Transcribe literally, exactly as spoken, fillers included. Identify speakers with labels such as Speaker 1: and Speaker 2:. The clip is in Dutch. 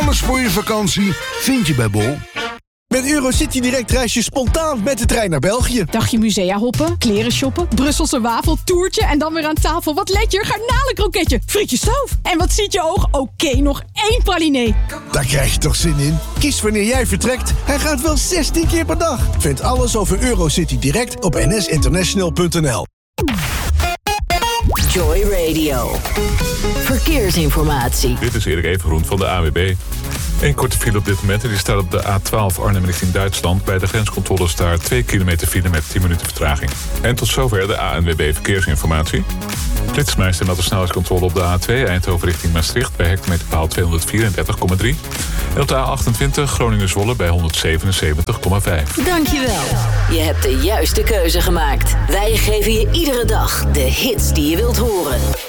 Speaker 1: Alles voor je vakantie vind je bij Bol.
Speaker 2: Met Eurocity Direct reis je spontaan met de trein naar België.
Speaker 3: Dagje musea hoppen, kleren shoppen, Brusselse wafel, toertje en dan weer aan tafel. Wat let je? Garnalenkroketje, frietje stoof. En wat ziet je oog? Oké, okay, nog één pralinee.
Speaker 2: Daar krijg je toch zin in? Kies wanneer jij vertrekt. Hij gaat wel zestien keer per dag. Vind alles over Eurocity Direct op n s international punt n l.
Speaker 4: Joy Radio. Verkeersinformatie.
Speaker 5: Dit is Erik Evengroen van de A N W B. Eén korte file op dit moment. Die staat op de A twaalf Arnhem richting Duitsland. Bij de grenscontrole staat twee kilometer file met tien minuten vertraging. En tot zover de A N W B Verkeersinformatie. Flitsmeister met de snelheidscontrole op de A twee Eindhoven richting Maastricht bij hectometerpaal tweehonderdvierendertig komma drie. En op de A achtentwintig Groningen-Zwolle bij honderdzevenenzeventig komma vijf.
Speaker 4: Dankjewel. Je hebt de juiste keuze gemaakt. Wij geven je iedere dag de hits die je wilt horen.